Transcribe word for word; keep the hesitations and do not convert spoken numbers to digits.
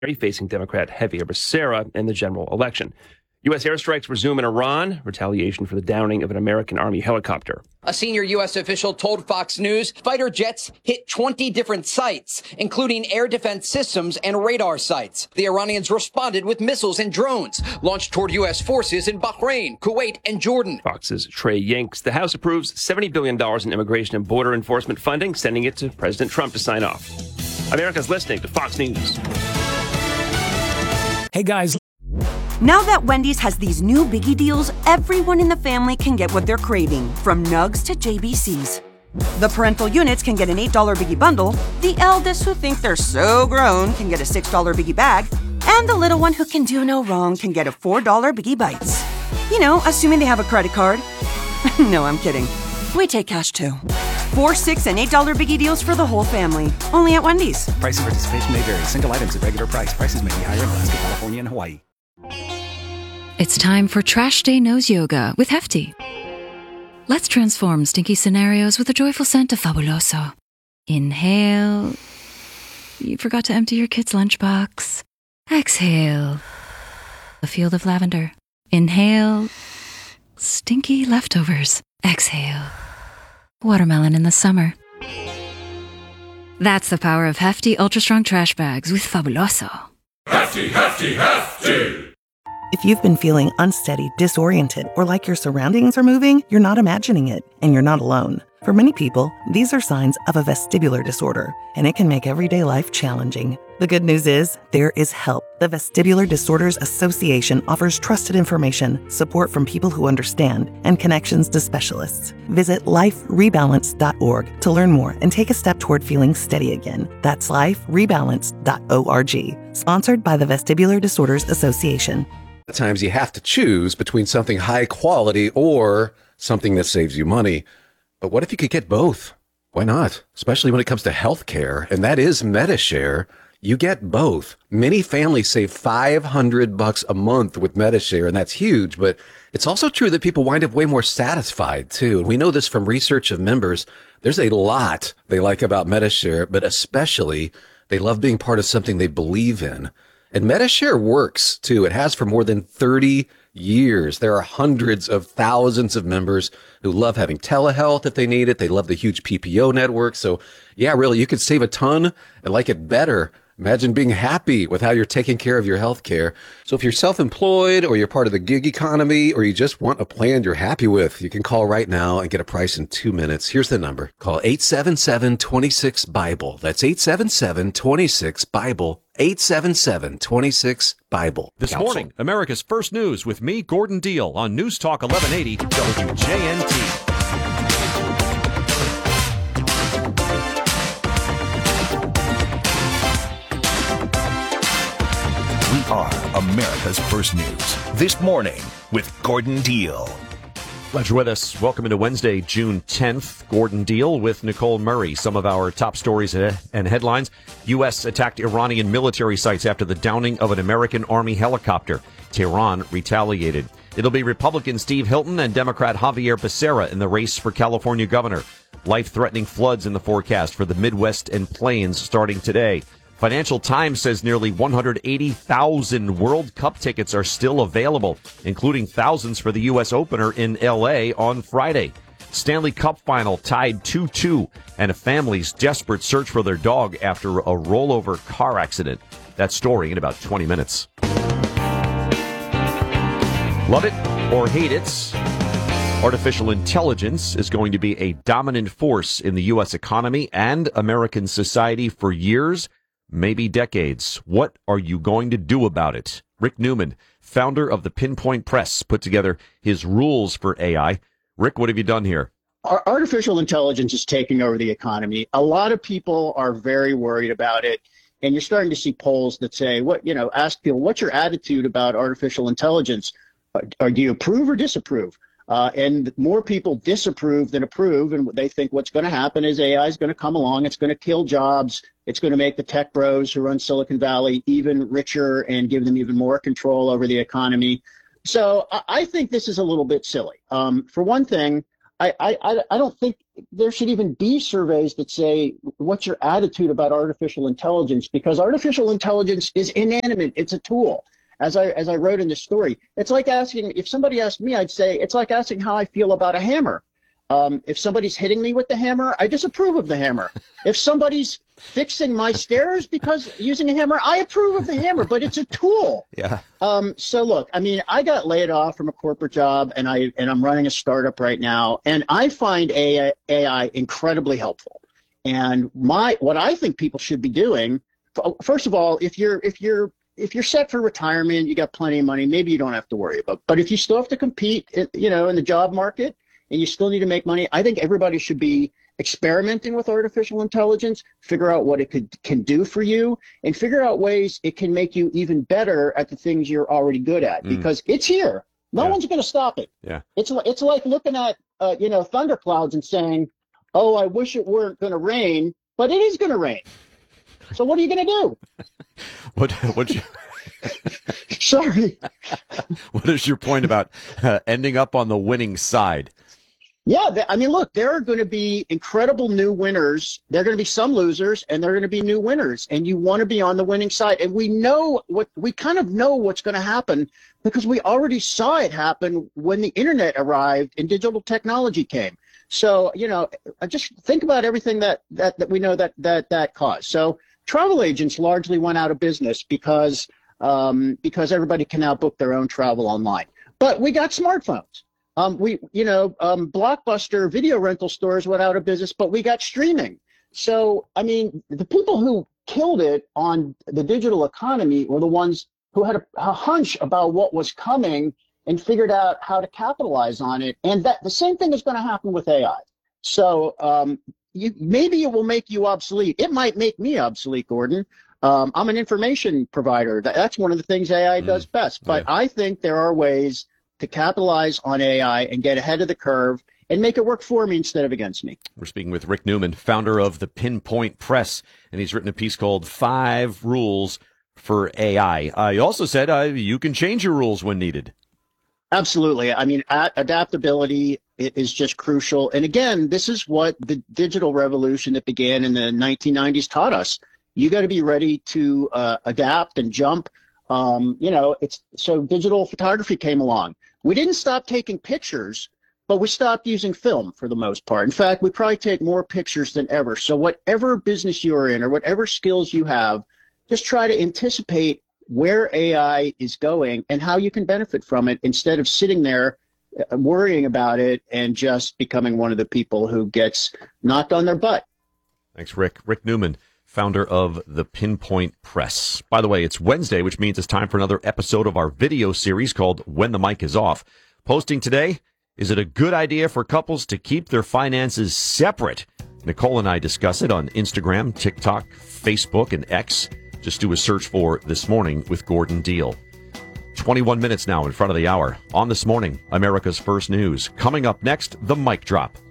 facing Democrat Javier Becerra in the general election. U S airstrikes resume in Iran, retaliation for the downing of an American Army helicopter. A senior U S official told Fox News fighter jets hit twenty different sites, including air defense systems and radar sites. The Iranians responded with missiles and drones launched toward U S forces in Bahrain, Kuwait, and Jordan. Fox's Trey Yanks. The House approves seventy billion dollars in immigration and border enforcement funding, sending it to President Trump to sign off. America's listening to Fox News. Hey, guys. Now that Wendy's has these new biggie deals, everyone in the family can get what they're craving, from nugs to J B Cs. The parental units can get an eight dollar biggie bundle, the eldest who think they're so grown can get a six dollar biggie bag, and the little one who can do no wrong can get a four dollar biggie bites. You know, assuming they have a credit card. No, I'm kidding. We take cash too. Four, six, and eight dollar biggie deals for the whole family. Only at Wendy's. Price and participation may vary. Single items at regular price. Prices may be higher in Alaska, California, and Hawaii. It's time for Trash Day Nose Yoga with Hefty. Let's transform stinky scenarios with a joyful scent of Fabuloso. Inhale. You forgot to empty your kid's lunchbox. Exhale. A field of lavender. Inhale. Stinky leftovers. Exhale. Watermelon in the summer. That's the power of Hefty Ultra Strong Trash Bags with Fabuloso. Hefty, hefty, hefty! If you've been feeling unsteady, disoriented, or like your surroundings are moving, you're not imagining it, and you're not alone. For many people, these are signs of a vestibular disorder, and it can make everyday life challenging. The good news is, there is help. The Vestibular Disorders Association offers trusted information, support from people who understand, and connections to specialists. Visit life rebalance dot org to learn more and take a step toward feeling steady again. That's life rebalance dot org. Sponsored by the Vestibular Disorders Association. At times you have to choose between something high quality or something that saves you money. But what if you could get both? Why not? Especially when it comes to healthcare, and that is Medi-Share. You get both. Many families save five hundred bucks a month with Medi-Share, and that's huge, but it's also true that people wind up way more satisfied too. And we know this from research of members. There's a lot they like about Medi-Share, but especially they love being part of something they believe in. And Medi-Share works too. It has for more than thirty years. There are hundreds of thousands of members who love having telehealth if they need it. They love the huge P P O network. So yeah, really, you could save a ton and like it better. Imagine being happy with how you're taking care of your health care. So if you're self-employed or you're part of the gig economy or you just want a plan you're happy with, you can call right now and get a price in two minutes. Here's the number. Call eight seven seven, two six, BIBLE. That's eight seven seven, two six, BIBLE. eight seven seven, two six, BIBLE. This Counsel. morning, America's First News with me, Gordon Deal, on News Talk eleven eighty W J N T. We are America's First News. This morning with Gordon Deal. Glad you're with us. Welcome into Wednesday, June tenth. Gordon Deal with Nicole Murray. Some of our top stories and headlines. U S attacked Iranian military sites after the downing of an American Army helicopter. Tehran retaliated. It'll be Republican Steve Hilton and Democrat Javier Becerra in the race for California governor. Life-threatening floods in the forecast for the Midwest and Plains starting today. Financial Times says nearly one hundred eighty thousand World Cup tickets are still available, including thousands for the U S opener in L A on Friday. Stanley Cup final tied two two, and a family's desperate search for their dog after a rollover car accident. That story in about twenty minutes. Love it or hate it, artificial intelligence is going to be a dominant force in the U S economy and American society for years, maybe decades. What are you going to do about it? Rick Newman, founder of the Pinpoint Press, put together his rules for A I. Rick, what have you done here? Artificial intelligence is taking over the economy. A lot of people are very worried about it. And you're starting to see polls that say, what, you know, ask people, what's your attitude about artificial intelligence? Or do you approve or disapprove? Uh, and more people disapprove than approve. And they think what's going to happen is A I is going to come along. It's going to kill jobs. It's going to make the tech bros who run Silicon Valley even richer and give them even more control over the economy. So I, I think this is a little bit silly. Um, for one thing, I, I, I don't think there should even be surveys that say, what's your attitude about artificial intelligence? Because artificial intelligence is inanimate. It's a tool. As I, as I wrote in the story, it's like asking, if somebody asked me, I'd say, it's like asking how I feel about a hammer. Um, if somebody's hitting me with the hammer, I disapprove of the hammer. If somebody's fixing my stairs because using a hammer, I approve of the hammer, but it's a tool. Yeah. Um, so look, I mean, I got laid off from a corporate job, and I and I'm running a startup right now, and I find A I incredibly helpful. And my what I think people should be doing, first of all, if you're if you're if you're set for retirement, you got plenty of money, maybe you don't have to worry about. But if you still have to compete, you know, in the job market, and you still need to make money, I think everybody should be experimenting with artificial intelligence, figure out what it could can do for you, and figure out ways it can make you even better at the things you're already good at, Mm. because it's here. No Yeah. one's going to stop it. Yeah. It's li- it's like looking at uh, you know thunderclouds and saying, "Oh, I wish it weren't going to rain," but it is going to rain. So what are you going to do? What what you, Sorry. what is your point about uh, ending up on the winning side? Yeah, th- I mean, look, there are going to be incredible new winners. There are going to be some losers, and there are going to be new winners. And you want to be on the winning side. And we know what we kind of know what's going to happen because we already saw it happen when the internet arrived and digital technology came. So, you know, just think about everything that that, that we know that that that caused. So, travel agents largely went out of business because um, because everybody can now book their own travel online. But we got smartphones. Um, we, you know, um, Blockbuster video rental stores went out of business, but we got streaming. So, I mean, the people who killed it on the digital economy were the ones who had a, a hunch about what was coming and figured out how to capitalize on it. And that the same thing is going to happen with A I. So um, you, maybe it will make you obsolete. It might make me obsolete, Gordon. Um, I'm an information provider. That, that's one of the things A I does Mm. best. But Yeah. I think there are ways to capitalize on A I and get ahead of the curve and make it work for me instead of against me. We're speaking with Rick Newman, founder of the Pinpoint Press, and he's written a piece called Five Rules for A I. Uh, he also said uh, you can change your rules when needed. Absolutely. I mean, a- adaptability i- is just crucial. And again, this is what the digital revolution that began in the nineteen nineties taught us. You got to be ready to uh, adapt and jump. Um, you know, it's so digital photography came along. We didn't stop taking pictures, but we stopped using film for the most part. In fact, we probably take more pictures than ever. So whatever business you're in or whatever skills you have, just try to anticipate where A I is going and how you can benefit from it instead of sitting there uh, worrying about it and just becoming one of the people who gets knocked on their butt. Thanks, Rick. Rick Newman, founder of the Pinpoint Press. By the way, it's Wednesday, which means it's time for another episode of our video series called When the Mic is Off. Posting today, is it a good idea for couples to keep their finances separate? Nicole and I discuss it on Instagram, TikTok, Facebook, and X. Just do a search for This Morning with Gordon Deal. twenty-one minutes now in front of the hour. On This Morning, America's First News. Coming up next, the mic drop.